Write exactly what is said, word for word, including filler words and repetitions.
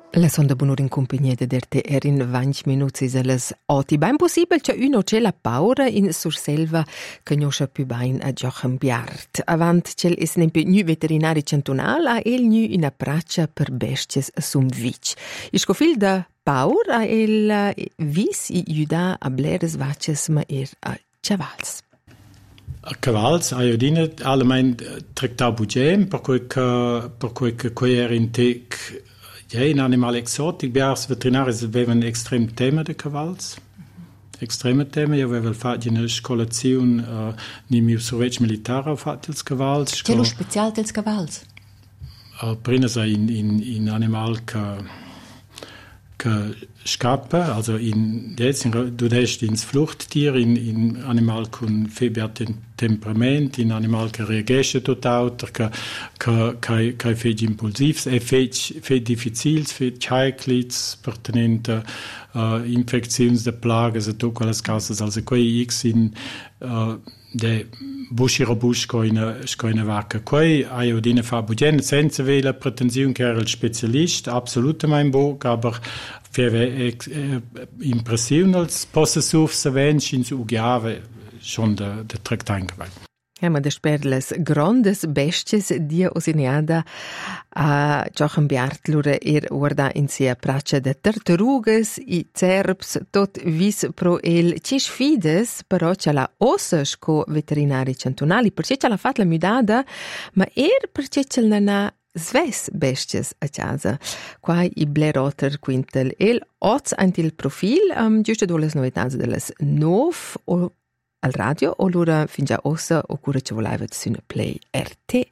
La sonda bunur in compagnia de R T R in venti minuti is las otto. Ben possibile che uno c'è la paura in surselva che conosce più bene a Jochen Biart. Avant c'è l'esempio nu veterinari cantonal a el nu in praccia per besties sum vic. Ich scofil da paura a el vis i juda a bleres vaches ma er a chavals. A cavals, a iodine, allemein tractau bugem, per cui che, per cui che coer in tec, ja, in animal exotic, biars veterinaris avevano extrem tema de cavals. Extreme tema, io avevo fatto una scolazione uh, ni mio sorvec militare ho fatto ils cavals. C'è lo speciale dels cavals? Uh, prima in, in, in animal che che scappa, also in jetzt in, du denkst ins Fluchttier, in, in animal con febiat temperament, in animal che reagisce tot auter, che che che che fej impulsivs, e fej fej difficils, fej chaiklits pertinente uh, infections de plagas e tot quelles causas, also quei x in uh, de buschi robusch coina scoina vacca quei iodine fa bugen senza vela pretensione che era il specialist absolutamente bo aber für äh, impression als possessuf savench in ugiave schon der der traktank weil ja, ma des per les grandes besties dia osineada a Jochen Biart lura er guarda in sia praccia de tartarugas i cerps tot vis pro el cis fides però c'è la ossa sco veterinari cantonali perché c'è la fat la mudada ma er perché c'è la sves besties a casa qua i blerotter quintel el oz antil profil um, giusto do les novetats de les nov o al radio o lura fingia ossa o cura ci voleva su Play R T